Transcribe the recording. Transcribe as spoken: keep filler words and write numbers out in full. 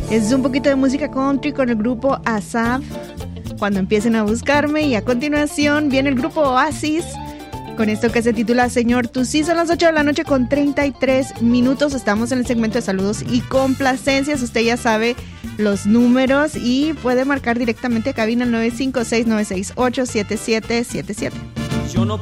Es un poquito de música country con el grupo Asaf, Cuando empiecen a buscarme, y a continuación viene el grupo Oasis con esto que se titula Señor Tú Sí. Son las ocho de la noche con treinta y tres minutos. Estamos en el segmento de saludos y complacencias. Usted ya sabe los números y puede marcar directamente a cabina nueve cinco seis, nueve seis ocho, siete siete siete siete. Yo no